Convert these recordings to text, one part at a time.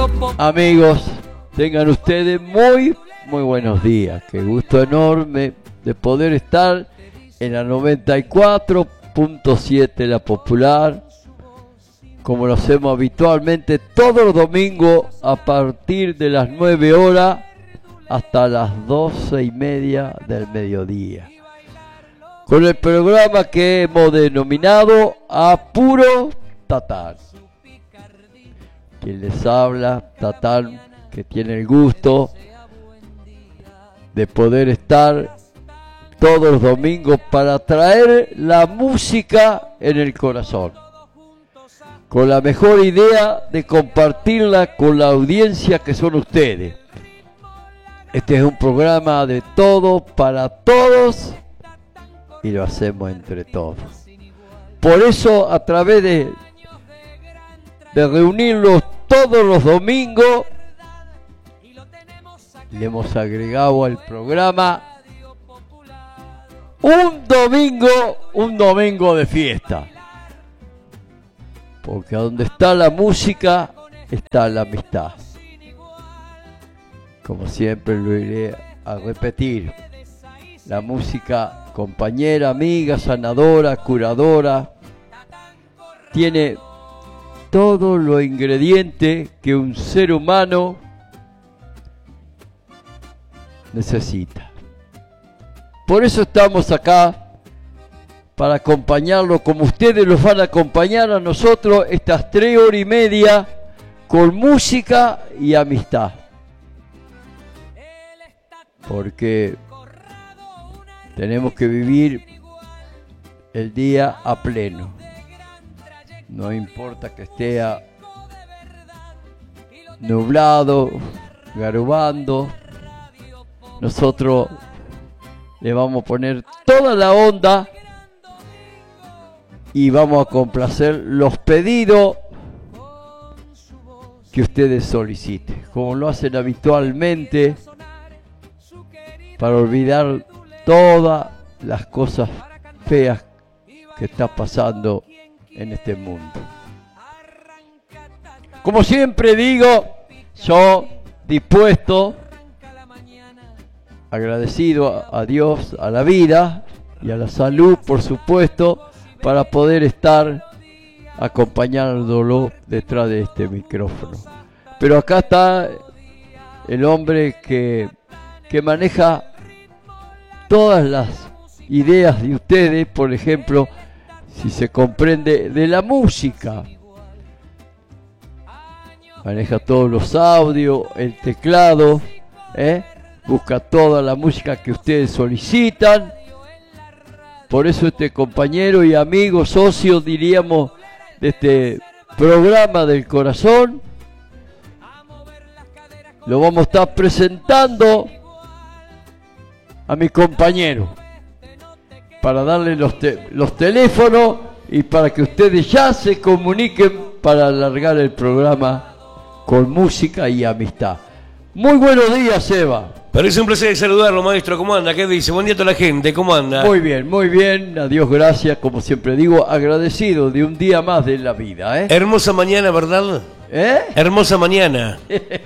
Amigos, tengan ustedes muy buenos días. Qué gusto enorme de poder estar en la 94.7 La Popular, como lo hacemos habitualmente todos los domingos a partir de las 9 horas hasta las 12:30 del mediodía, con el programa que hemos denominado A Puro Tatán. Quien les habla, Tatán, que tiene el gusto de poder estar todos los domingos para traer la música en el corazón, con la mejor idea de compartirla con la audiencia que son ustedes. Este es un programa de todos para todos y lo hacemos entre todos. Por eso, a través de reunirlos todos los domingos, le hemos agregado al programa un domingo de fiesta, porque donde está la música está la amistad. Como siempre lo iré a repetir: la música, compañera, amiga, sanadora, curadora, tiene todos los ingredientes que un ser humano necesita. Por eso estamos acá, para acompañarlo como ustedes los van a acompañar a nosotros estas 3 horas y media con música y amistad. Porque tenemos que vivir el día a pleno. No importa que esté nublado, garubando, nosotros le vamos a poner toda la onda y vamos a complacer los pedidos que ustedes soliciten, como lo hacen habitualmente, para olvidar todas las cosas feas que está pasando en este mundo. Como siempre digo, yo dispuesto, agradecido a Dios, a la vida y a la salud, por supuesto, para poder estar acompañándolo detrás de este micrófono. Pero acá está el hombre que maneja todas las ideas de ustedes, por ejemplo, si se comprende, de la música. Maneja todos los audios, el teclado, busca toda la música que ustedes solicitan. Por eso este compañero y amigo, socio, diríamos, de este programa del corazón, lo vamos a estar presentando a mi compañero, para darle los teléfonos y para que ustedes ya se comuniquen para alargar el programa con música y amistad. Muy buenos días, Seba. Pero es un placer saludarlo, maestro. ¿Cómo anda? ¿Qué dice? Buen día a toda la gente. ¿Cómo anda? Muy bien. A Dios gracias, como siempre digo, agradecido de un día más de la vida, Hermosa mañana, ¿verdad? Hermosa mañana.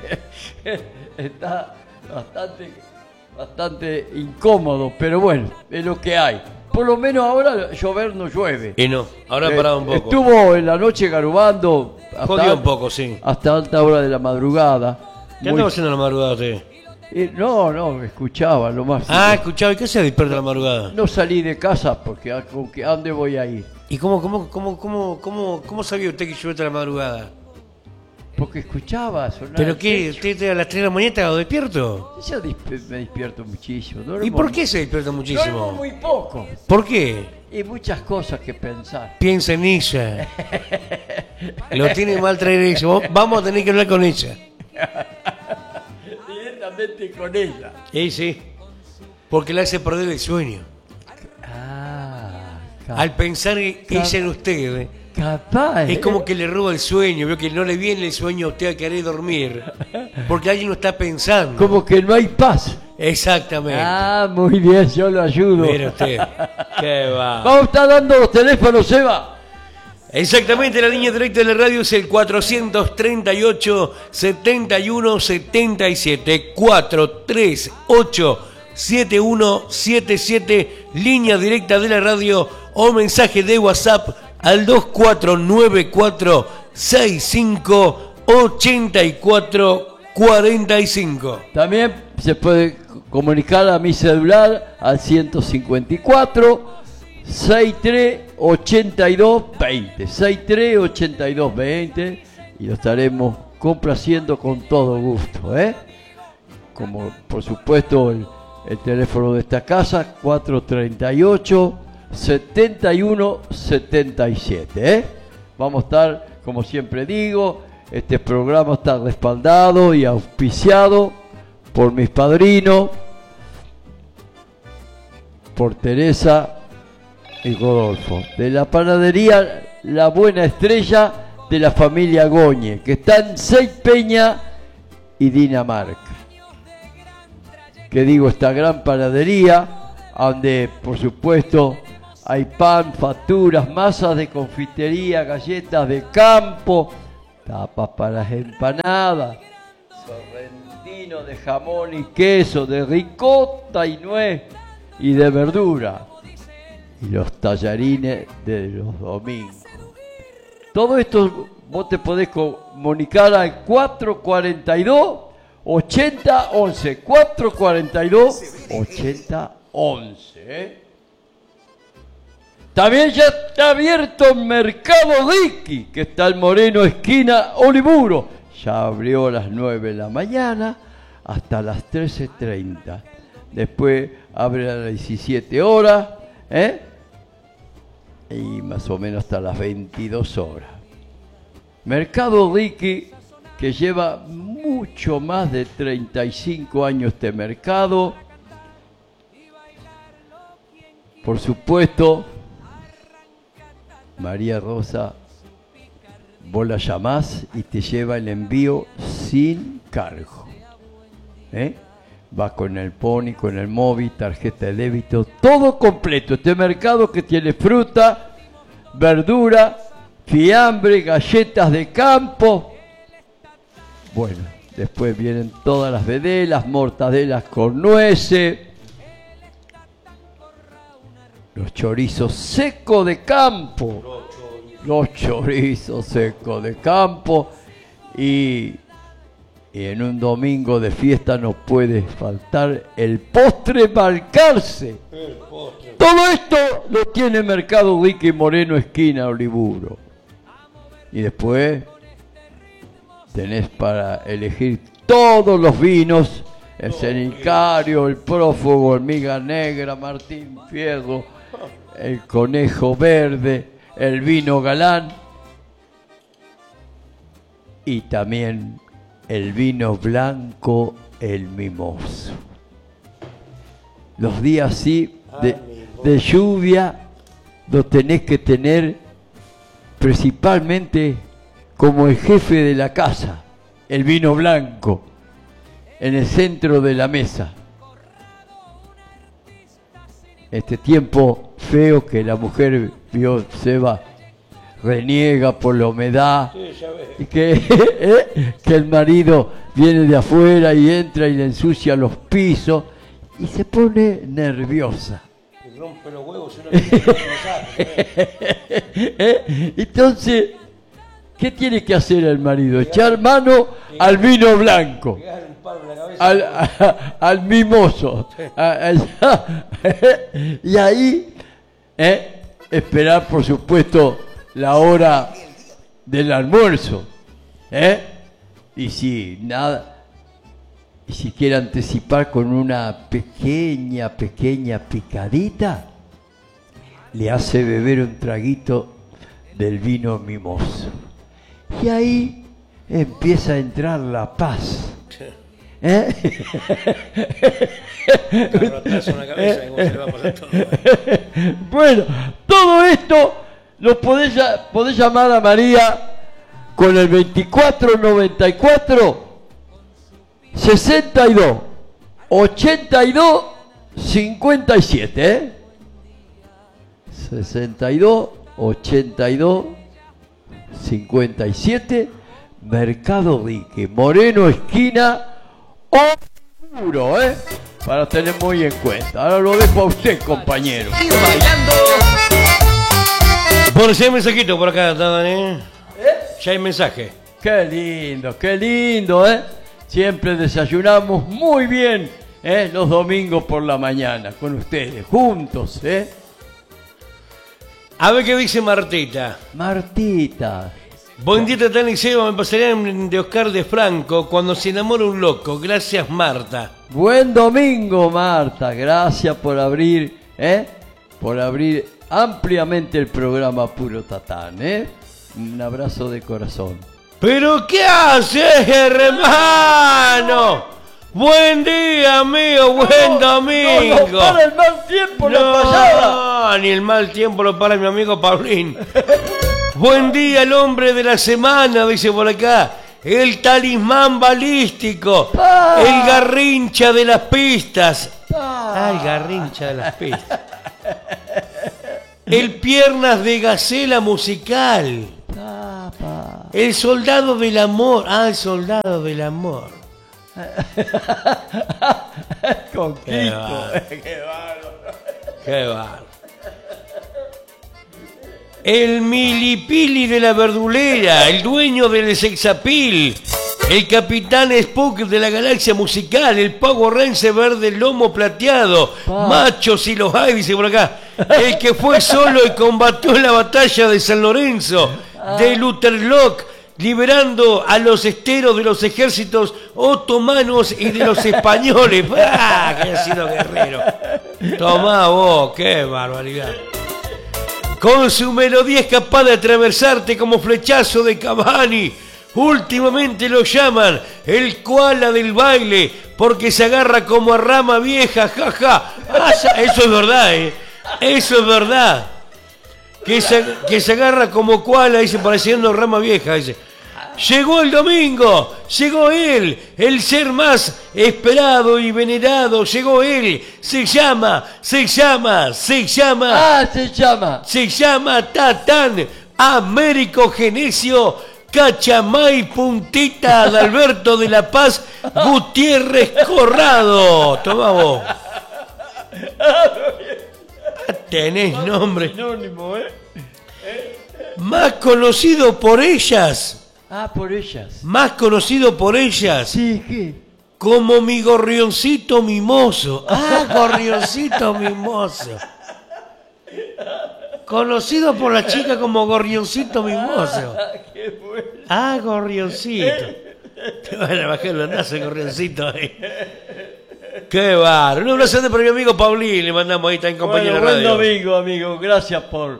Está bastante incómodo, pero bueno, es lo que hay. Por lo menos ahora llover no llueve. Y no, ahora ha parado un poco. Estuvo en la noche garubando. Jodió un poco, sí. Hasta alta hora de la madrugada. ¿Qué andaba haciendo en la madrugada usted? No, escuchaba lo más. Escuchaba. ¿Y qué se despierta en la madrugada? No salí de casa porque ¿a dónde voy a ir? ¿Y cómo sabía usted que yo en la madrugada? Porque escuchaba sonar. ¿Pero qué? ¿Usted a las 3 de la mañana estaba despierto? Yo me despierto muchísimo. ¿Y por qué se despierta muchísimo? Duermo muy poco. ¿Por qué? Y muchas cosas que pensar. Piensa en ella. Lo tiene mal traer eso. Vamos a tener que hablar con ella. Directamente con ella. Sí. Porque la hace perder el sueño. Al pensar ella en usted, capaz. Es como que le roba el sueño. Veo que no le viene el sueño a usted a querer dormir. Porque alguien lo está pensando. Como que no hay paz. Exactamente. Muy bien, yo lo ayudo. Mira usted. Qué va. Vamos a estar dando los teléfonos, Eva. Exactamente, la línea directa de la radio es el 438-71-77. 438-7177, línea directa de la radio, o mensaje de WhatsApp al 2494-658445. También se puede comunicar a mi celular al 154 638220, 638220, y lo estaremos complaciendo con todo gusto, ¿eh? Como por supuesto el teléfono de esta casa, 438-7177, ¿eh? Vamos a estar, como siempre digo, este programa está respaldado y auspiciado por mis padrinos, por Teresa y Rodolfo, de la panadería La Buena Estrella de la familia Goñe, que está en Seipeña y Dinamarca. Que digo, esta gran panadería, donde por supuesto hay pan, facturas, masas de confitería, galletas de campo, tapas para las empanadas, sorrentino de jamón y queso, de ricota y nuez y de verdura, y los tallarines de los domingos. Todo esto vos te podés comunicar al 442-8011, 442-8011, ¿eh? También ya está abierto el Mercado Ricky, que está en Moreno, esquina Olivuro. Ya abrió a las 9 de la mañana hasta las 13:30. Después abre a las 17 horas, ¿eh? Y más o menos hasta las 22 horas. Mercado Ricky, que lleva mucho más de 35 años este mercado. Por supuesto, María Rosa, vos la llamás y te lleva el envío sin cargo, ¿eh? Va con el Pony, con el móvil, tarjeta de débito, todo completo. Este mercado que tiene fruta, verdura, fiambre, galletas de campo. Bueno, después vienen todas las vedelas, mortadelas con nueces, los chorizos secos de campo, los chorizos secos de campo, y en un domingo de fiesta no puede faltar el postre Balcarce. Todo esto lo tiene Mercado Ricky Moreno, esquina Olivuro. Y después tenés para elegir todos los vinos: el Cenicario, el Prófugo, el Miga Negra, Martín Fierro, el Conejo Verde, el Vino Galán, y también el vino blanco, el Mimoso. Los días así de lluvia los tenés que tener principalmente como el jefe de la casa, el vino blanco, en el centro de la mesa. Este tiempo feo que la mujer se va, reniega por la humedad, y que el marido viene de afuera y entra y le ensucia los pisos y se pone nerviosa. Y rompe los huevos. Entonces, ¿qué tiene que hacer el marido? Echar mano al vino blanco, al mimoso, y ahí esperar, por supuesto, la hora del almuerzo, y si quiere anticipar con una pequeña picadita, le hace beber un traguito del vino mimoso, y ahí empieza a entrar la paz. Bueno, todo esto lo podés llamar a María con el 2494 62 82 57, 62 82 57, Mercado Dique, Moreno esquina Oscuro, para tener muy en cuenta. Ahora lo dejo a usted, compañero. Ir bailando. Bueno, si hay mensajito por acá, Dani. Ya hay mensaje. Qué lindo, Siempre desayunamos muy bien, los domingos por la mañana con ustedes, juntos, A ver qué dice Martita. Martita. Buen día, Tatán y Seba. Me pasaría de Oscar de Franco, Cuando se enamora un loco. Gracias, Marta. Buen domingo, Marta. Gracias por abrir ampliamente el programa Puro Tatán, Un abrazo de corazón. ¿Pero qué haces, hermano? Buen día, amigo. Buen domingo. No para el mal tiempo la pasada. No, ni el mal tiempo lo para mi amigo Paulín. Buen día, el hombre de la semana, dice por acá. El talismán balístico. El garrincha de las pistas. El garrincha de las pistas. El piernas de gacela musical. El soldado del amor. El soldado del amor. Con Quito. Qué bárbaro. El milipili de la verdulera, el dueño del sexapil, el capitán Spook de la galaxia musical, el Power Ranger verde lomo plateado, machos si los hay, dice por acá, el que fue solo y combatió en la batalla de San Lorenzo, de Lutherlock, liberando a los esteros de los ejércitos otomanos y de los españoles. ¡Que ha sido guerrero! Tomá vos, qué barbaridad. Con su melodía es capaz de atravesarte como flechazo de Cavani. Últimamente lo llaman el koala del baile porque se agarra como a rama vieja, jaja. Eso es verdad, Eso es verdad. Que se agarra como koala, dice, pareciendo rama vieja, dice. Llegó el domingo, llegó él, el ser más esperado y venerado, llegó él, se llama Tatán Américo Genesio Cachamay Puntita Adalberto de la Paz Gutiérrez Corrado. Toma vos. Tenés nombre. Más conocido por ellas. Por ellas. Más conocido por ellas. Sí, ¿qué? Como mi gorrioncito mimoso. Gorrioncito mimoso. Conocido por la chica como gorrioncito mimoso. Qué bueno. Gorrioncito. Te van a bajar el nazo, gorrioncito ahí. Qué bárbaro. Un abrazo para mi amigo Paulín. Le mandamos ahí, está en compañía de radio. Buen domingo, amigo. Gracias por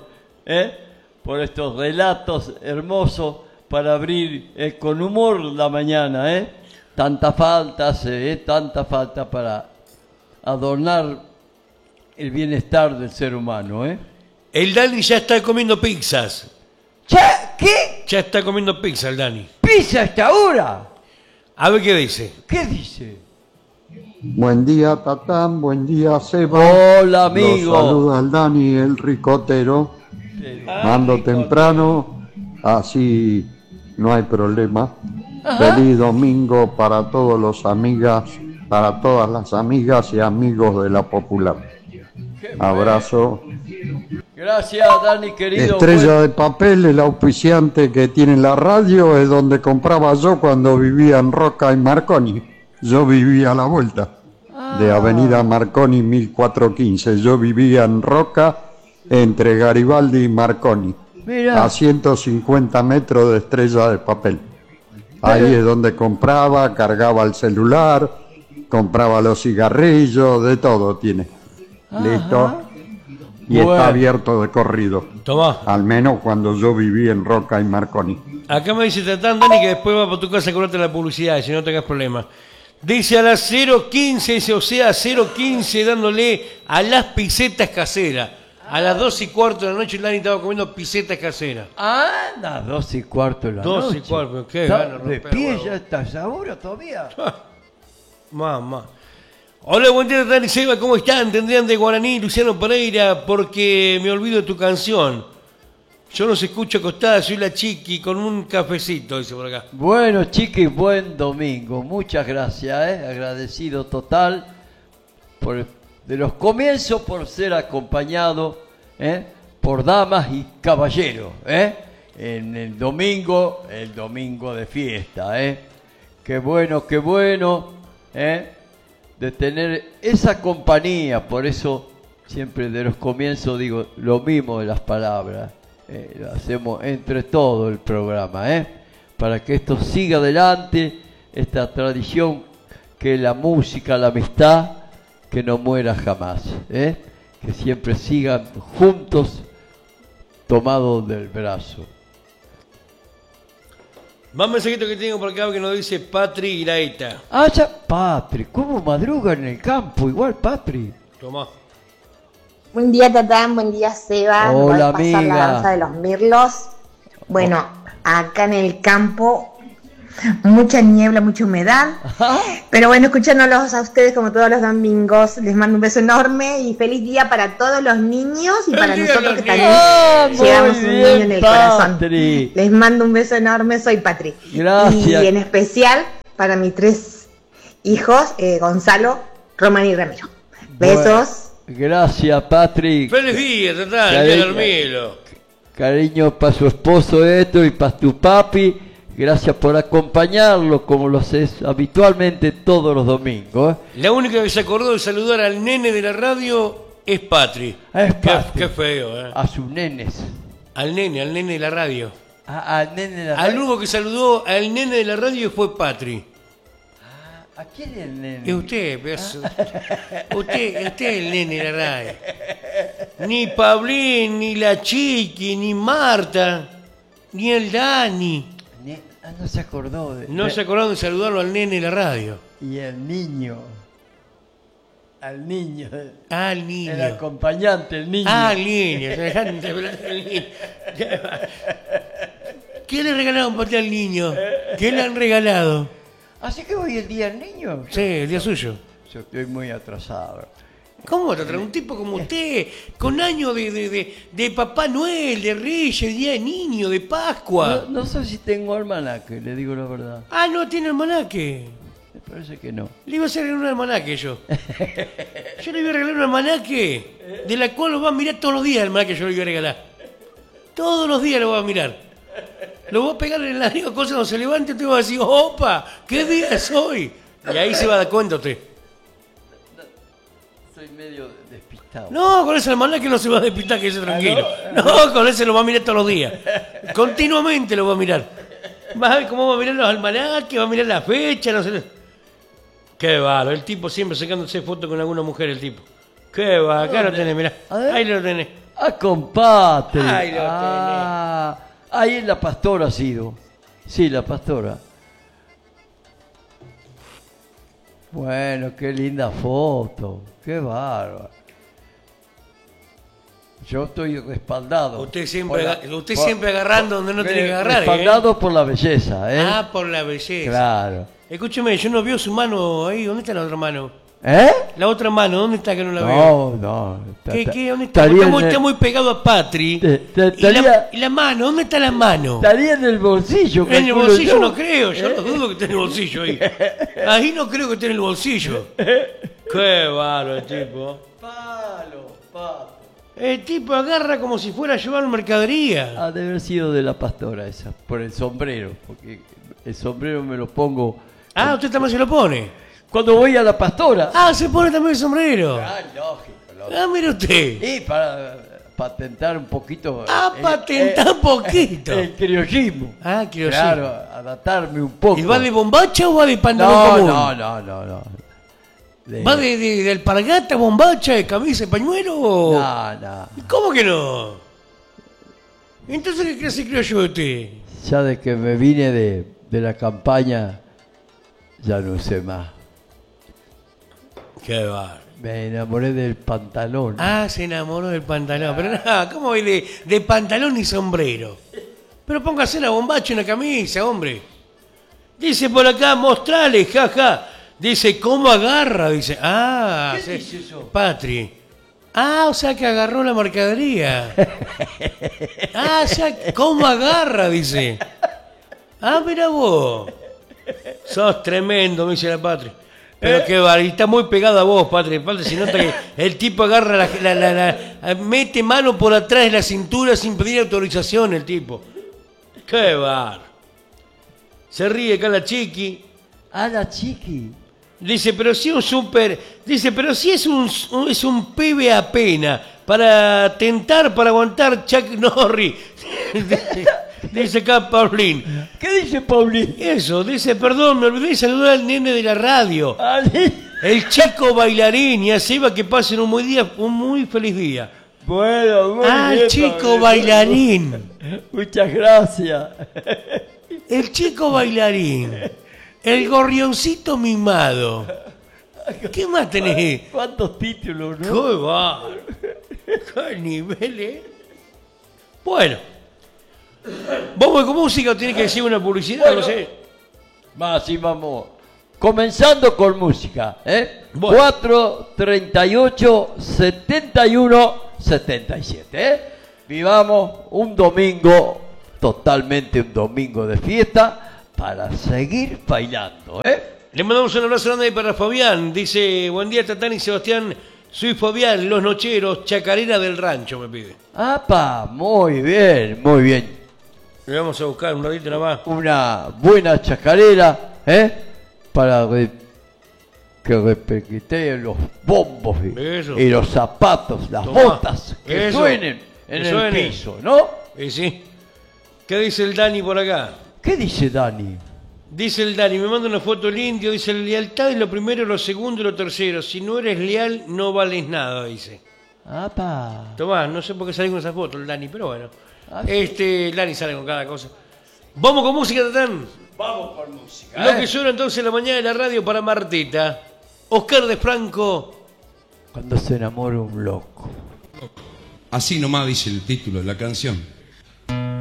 estos relatos hermosos para abrir con humor la mañana, Tanta falta hace, tanta falta para adornar el bienestar del ser humano, El Dani ya está comiendo pizzas. ¿Qué? Ya está comiendo pizza el Dani. ¿Pizza a esta hora? A ver qué dice. ¿Qué dice? Buen día, Tatán. Buen día, Seba. Hola, amigo. Los saluda el Dani, el ricotero. Mando temprano, así no hay problema. Feliz domingo para todos los amigas, para todas las amigas y amigos de la Popular. Abrazo. Gracias, Dani, querido. Estrella de Papel, el auspiciante que tiene la radio, es donde compraba yo cuando vivía en Roca y Marconi. Yo vivía a la vuelta de Avenida Marconi 1415. Yo vivía en Roca entre Garibaldi y Marconi. Mira. A 150 metros de Estrella de Papel. Ahí es donde compraba, cargaba el celular, compraba los cigarrillos, de todo tiene. Listo. Y está abierto de corrido. Tomá. Al menos cuando yo viví en Roca y Marconi. Acá me dice Tatán, Dani, que después va por tu casa a cobrarte la publicidad, si no tengas problemas. Dice a las 0:15, dice, o sea, 0:15 dándole a las pisetas caseras. A las 2:15 de la noche el Dani estaba comiendo pisetas caseras. Las 2:15 de la noche. 2:15, qué gana ¿De pie ya estás ahora todavía? Mamá. Hola, buen día, Dani Seba, ¿cómo están? Tendrían de Guaraní, Luciano Pereira, porque me olvido de tu canción. Yo los escucho acostada, soy la Chiqui con un cafecito, dice por acá. Bueno, chiquis, buen domingo. Muchas gracias, agradecido total de los comienzos por ser acompañado por damas y caballeros, en el domingo de fiesta, Qué bueno, de tener esa compañía. Por eso siempre de los comienzos digo lo mismo de las palabras. Lo hacemos entre todo el programa, para que esto siga adelante, esta tradición que es la música, la amistad, que no muera jamás, que siempre sigan juntos, tomados del brazo. Más mensajito que tengo por acá que nos dice Patri Iraeta. Ah, ya, Patri, ¿cómo madruga en el campo? Igual Patri. Tomá. Buen día, Tatán, buen día, Seba. Hola, ¿Me podés pasar amiga. la danza de los mirlos? Bueno, acá en el campo, mucha niebla, mucha humedad. Pero bueno, escuchándolos a ustedes como todos los domingos, les mando un beso enorme y feliz día para todos los niños y para nosotros que también llevamos un niño en el corazón. Les mando un beso enorme, soy Patri. Gracias. Y en especial para mis 3 hijos, Gonzalo, Román y Ramiro. Besos. Gracias, Patri. Feliz día, Tatán, ya dormilo. Cariño para su esposo Héctor y para tu papi. Gracias por acompañarlo como lo haces habitualmente todos los domingos. La única que se acordó de saludar al nene de la radio es Patri. Es Patri. Qué feo, A sus nenes. Al nene de la radio. Al nene de la Al radio. único que saludó al nene de la radio fue Patri. ¿A quién es el nene? Es usted, pedazo. Usted es el nene de la radio. Ni Pablín, ni la Chiqui, ni Marta, ni el Dani. No se acordó de... No se acordaron de saludarlo al nene de la radio. Y el niño. Al niño. Al niño. El acompañante, el niño. Al niño. Semejante hablar del niño. ¿Qué le regalaron para ti al niño? ¿Qué le han regalado? Así que hoy el día del niño. Sí, el día suyo. Yo estoy muy atrasado. ¿Cómo te trae un tipo como usted, con años de Papá Noel, de Reyes, Día de Niño, de Pascua? No sé si tengo almanaque, le digo la verdad. Ah, no tiene almanaque. Me parece que no. Le iba a hacer regalar un almanaque yo. Yo le iba a regalar un almanaque, de la cual lo va a mirar todos los días el almanaque yo le iba a regalar. Todos los días lo va a mirar. Lo voy a pegar en la nariz, cosa cuando se levante, usted va a decir, ¡opa! ¿Qué día es hoy? Y ahí se va a dar cuenta usted. Soy medio despistado. No, con ese almanaque no se va a despistar, que tranquilo. No, con ese lo va a mirar todos los días. Continuamente lo va a mirar. Va a ver cómo va a mirar los almanaques, va a mirar la fecha, no sé. Qué bárbaro, el tipo siempre sacándose fotos con alguna mujer, el tipo. Qué va, acá lo tenés, mirá. Ahí lo tenés. Ah, compadre. Ahí lo tenés. Ahí la pastora ha sido. Sí, la pastora. Bueno, qué linda foto. Qué bárbaro. Yo estoy respaldado. Usted siempre agarrando donde no tiene que agarrar. Respaldado por la belleza, ¿eh? Ah, por la belleza. Claro. Escúcheme, yo no veo su mano ahí. ¿Dónde está la otra mano? ¿Eh? La otra mano, ¿dónde está que no la veo? No. ¿Qué? ¿Dónde está? Está muy pegado a Patri. ¿Y la mano? ¿Dónde está la mano? Estaría en el bolsillo. En el bolsillo no creo, yo no dudo que esté en el bolsillo ahí. Ahí no creo que esté en el bolsillo. Qué bárbaro el tipo. Palo. El tipo agarra como si fuera a llevar mercadería. Ha de haber sido de la pastora esa, por el sombrero, porque el sombrero me lo pongo... Ah, usted también se lo pone. Cuando voy a la pastora. Ah, se pone también el sombrero. Ah, lógico. Ah, mire usted. Y para patentar un poquito... patentar un poquito. El criollismo. Ah, criollismo. Claro, adaptarme un poco. ¿Y va de bombacha o va de pantalón común? No. ¿Va de alpargata, bombacha, de camisa y pañuelo? No. ¿Cómo que no? Entonces, ¿qué clase criollo usted? Ya de que me vine de la campaña, ya no sé más. Qué va. Me enamoré del pantalón. Ah, se enamoró del pantalón. Pero nada, ¿cómo va de pantalón y sombrero? Pero póngase una bombacha y una camisa, hombre. Dice por acá, mostrale, jaja. Dice, ¿cómo agarra? Dice, ¿Qué dice eso? Patri. Ah, o sea que agarró la mercadería. Ah, o sea, ¿cómo agarra? Dice. Ah, mira vos. Sos tremendo, me dice la Patri. Pero que va, y está muy pegado a vos, Patri. Se nota que el tipo agarra mete mano por atrás de la cintura sin pedir autorización, el tipo. Qué bar. Se ríe acá la Chiqui. Ah, la Chiqui. Dice, pero si un super. Dice, pero si es un pibe apenas. Para tentar, para aguantar Chuck Norris. Dice acá Paulín. ¿Qué dice Paulín? Eso, dice, perdón, me olvidé de saludar al nene de la radio. Ah, El chico bailarín, y así va que pasen un muy feliz día. Bueno, muy bien, el chico bailarín. Muchas gracias. El chico bailarín. El gorrioncito mimado. ¿Qué más tenés? ¿Cuántos títulos, no? ¡Qué va! ¡Qué nivel, Bueno. ¿Vamos con música o tiene que decir una publicidad? Bueno, no sé. Va, sí, vamos. Comenzando con música, Bueno. 4, 38, 71, 77, Vivamos un domingo, totalmente un domingo de fiesta, para seguir bailando, Le mandamos un abrazo grande para Fabián. Dice, buen día Tatán y Sebastián. Soy Fabián, Los Nocheros, Chacarera del Rancho, me pide. ¡Apa! Muy bien, muy bien. Le vamos a buscar un ratito nada más. Una buena chacarera, para que repercuteen los bombos y los zapatos, las botas que suenen en el piso, ¿no? Sí. ¿Qué dice el Dani por acá? ¿Qué dice Dani? Dice el Dani, me manda una foto del indio, dice, lealtad es lo primero, lo segundo y lo tercero. Si no eres leal, no vales nada, dice. ¡Apa! Tomás, no sé por qué salí con esa foto el Dani, pero bueno. Sí. El Dani sale con cada cosa. ¿Vamos con música, Tatán? Vamos con música. Lo que suena entonces en la mañana de la radio para Martita. Oscar de Franco. Cuando se enamora un loco. Así nomás dice el título de la canción.